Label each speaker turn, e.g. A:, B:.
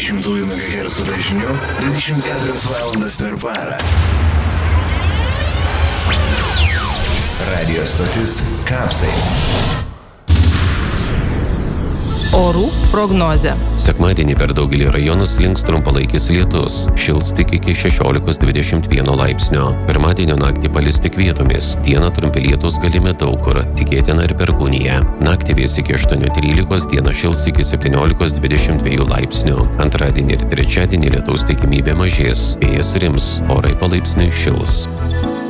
A: 10 MHz dažniu 24 valandas per parą. Radio stotis Kapsai.
B: Orų prognozė.
C: Sekmadienį per daugelį rajonų slinks trumpalaikis lietus. Šils tik iki 16-21 laipsnio. Pirmadienio naktį palis tik vietomis. Dieną trumpi lietus galimi daug kur. Tikėtina ir Perkūnija. Naktį vės iki 8-13, dieną šils iki 17-22 laipsnių. Antradienį ir trečiadienį lietaus tikimybė mažės. Vėjas rims. Orai palaipsniui šils.